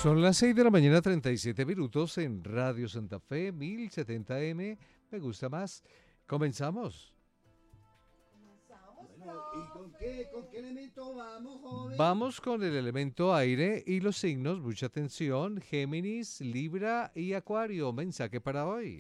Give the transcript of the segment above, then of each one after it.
Son las 6 de la mañana, 37 minutos en Radio Santa Fe, 1070M. Me gusta más. Comenzamos. Bueno, ¿y con qué elemento vamos, joven? Vamos con el elemento aire y los signos. Mucha atención. Géminis, Libra y Acuario. Mensaje para hoy.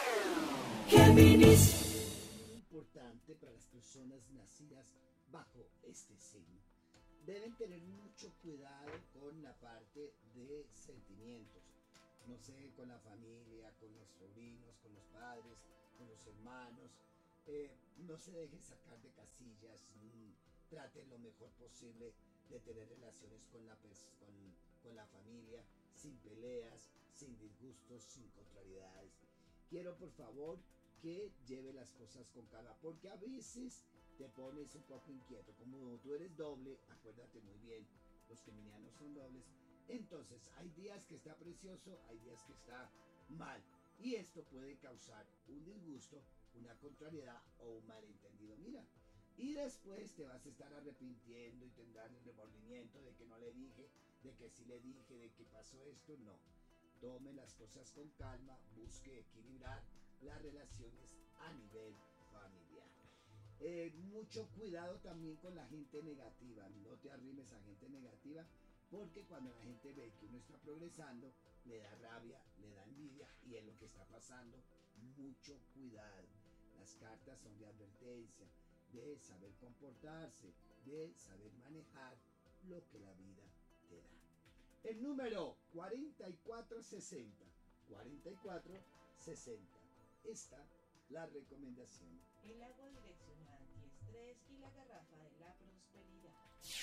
Géminis. Importante para las personas nacidas bajo este signo. Deben tener mucho cuidado con la parte de sentimientos. No sé, con la familia, con los sobrinos, con los padres, con los hermanos. No se dejen sacar de casillas. Traten lo mejor posible de tener relaciones con la familia, sin peleas, sin disgustos, sin contrariedades. Quiero, por favor, que lleve las cosas con calma, porque a veces te pones un poco inquieto. Como tú eres doble, acuérdate muy bien, los geminianos son dobles. Entonces, hay días que está precioso, hay días que está mal. Y esto puede causar un disgusto, una contrariedad o un malentendido. Mira, y después te vas a estar arrepintiendo y tendrás el remordimiento de que no le dije, de que sí le dije, de que pasó esto. No, tome las cosas con calma, busque equilibrar las relaciones a nivel familiar. Mucho cuidado también con la gente negativa. No te arrimes a gente negativa, porque cuando la gente ve que uno está progresando, le da rabia, le da envidia, y es lo que está pasando. Mucho cuidado. Las cartas son de advertencia, de saber comportarse, de saber manejar lo que la vida te da. El número 4460. 4460. Esta la recomendación. El agua direccional antiestrés y la garrafa de la prosperidad.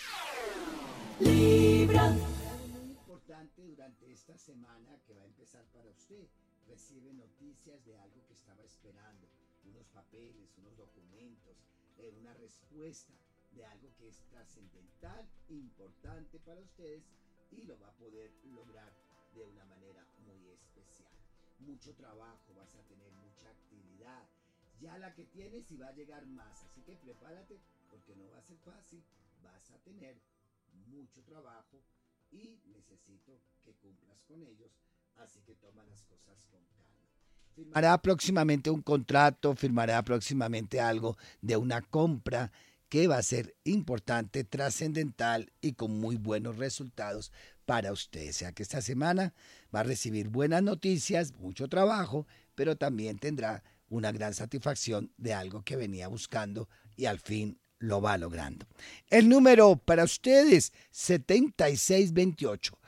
Libra. Algo muy importante durante esta semana que va a empezar para usted. Recibe noticias de algo que estaba esperando. Unos papeles, unos documentos, una respuesta de algo que es trascendental, importante para ustedes, y lo va a poder lograr de una manera muy especial. Mucho trabajo, vas a tener mucha actividad, ya la que tienes, y va a llegar más, así que prepárate, porque no va a ser fácil. Vas a tener mucho trabajo y necesito que cumplas con ellos, así que toma las cosas con calma. Firmará próximamente un contrato, firmará próximamente algo de una compra que va a ser importante, trascendental y con muy buenos resultados para usted. O sea que esta semana va a recibir buenas noticias, mucho trabajo, pero también tendrá una gran satisfacción de algo que venía buscando y al fin lo va logrando. El número para ustedes, 7628.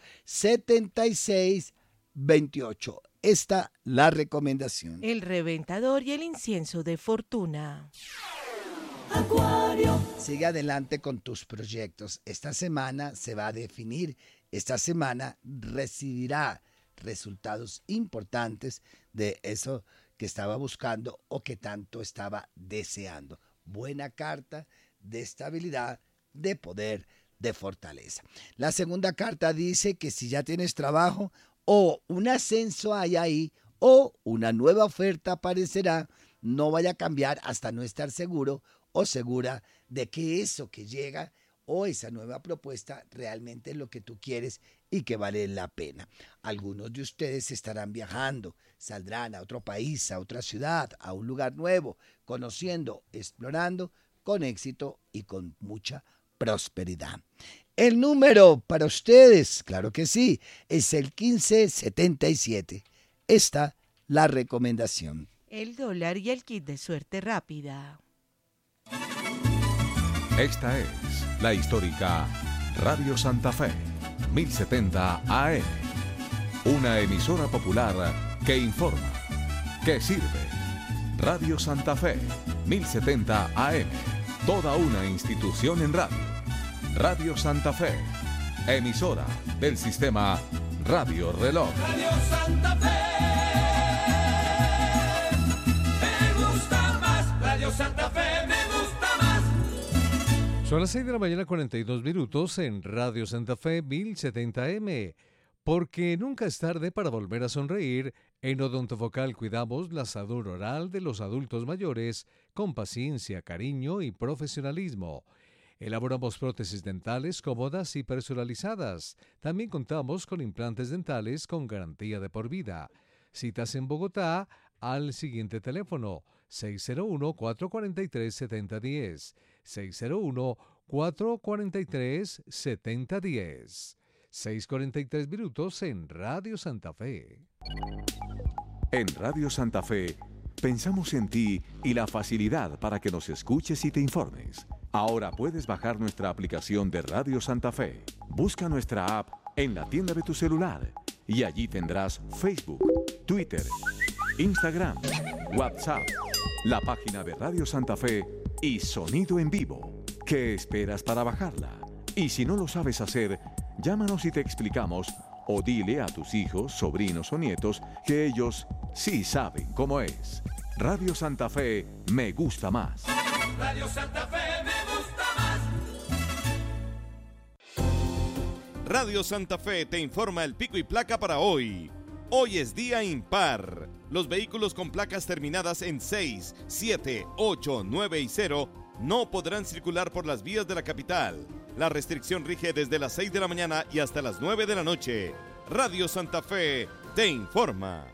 7628. Esta la recomendación. El reventador y el incienso de fortuna. Acuario. Sigue adelante con tus proyectos. Esta semana se va a definir. Esta semana recibirá resultados importantes de eso que estaba buscando o que tanto estaba deseando. Buena carta de estabilidad, de poder, de fortaleza. La segunda carta dice que si ya tienes trabajo, o un ascenso hay ahí, o una nueva oferta aparecerá, no vaya a cambiar hasta no estar seguro o segura de que eso que llega o esa nueva propuesta realmente es lo que tú quieres y que vale la pena. Algunos de ustedes estarán viajando, saldrán a otro país, a otra ciudad, a un lugar nuevo, conociendo, explorando, con éxito y con mucha prosperidad. El número para ustedes, claro que sí, es el 1577. Esta la recomendación. El dólar y el kit de suerte rápida. Esta es la histórica Radio Santa Fe, 1070 AM. Una emisora popular que informa, que sirve. Radio Santa Fe, 1070 AM. Toda una institución en radio. Radio Santa Fe, emisora del sistema Radio Reloj. Radio Santa Fe, me gusta más. Radio Santa Fe, me gusta más. Son las 6 de la mañana, 42 minutos en Radio Santa Fe, 1070M. Porque nunca es tarde para volver a sonreír. En Odontofocal cuidamos la salud oral de los adultos mayores con paciencia, cariño y profesionalismo. Elaboramos prótesis dentales cómodas y personalizadas. También contamos con implantes dentales con garantía de por vida. Citas en Bogotá al siguiente teléfono 601-443-7010. 601-443-7010. 6:43 minutos en Radio Santa Fe. En Radio Santa Fe, pensamos en ti y la facilidad para que nos escuches y te informes. Ahora puedes bajar nuestra aplicación de Radio Santa Fe. Busca nuestra app en la tienda de tu celular y allí tendrás Facebook, Twitter, Instagram, WhatsApp, la página de Radio Santa Fe y sonido en vivo. ¿Qué esperas para bajarla? Y si no lo sabes hacer, llámanos y te explicamos, o dile a tus hijos, sobrinos o nietos que ellos sí saben cómo es. Radio Santa Fe me gusta más. Radio Santa Fe me gusta más. Radio Santa Fe te informa el pico y placa para hoy. Hoy es día impar. Los vehículos con placas terminadas en 6, 7, 8, 9 y 0 no podrán circular por las vías de la capital. La restricción rige desde las 6 de la mañana y hasta las 9 de la noche. Radio Santa Fe te informa.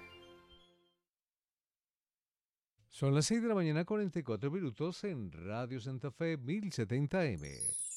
Son las 6 de la mañana, 44 minutos en Radio Santa Fe 1070M.